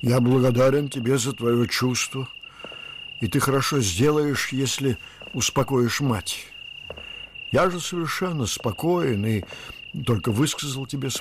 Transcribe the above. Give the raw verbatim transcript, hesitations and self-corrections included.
Я благодарен тебе за твое чувство, и ты хорошо сделаешь, если успокоишь мать. Я же совершенно спокоен и только высказал тебе